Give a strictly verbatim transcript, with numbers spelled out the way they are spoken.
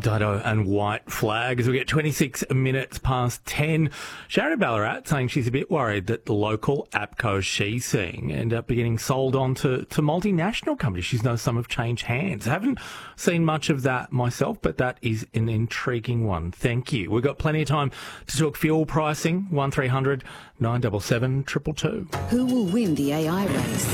Dido and White Flag as we get twenty-six minutes past ten. Sharon at Ballarat saying she's a bit worried that the local APCO she's seeing end up getting sold on to, to multinational companies. She knows some have changed hands. I haven't seen much of that myself, but that is an intriguing one. Thank you. We've got plenty of time to talk fuel pricing. one three hundred nine seven seven two two two. Who will win the A I race?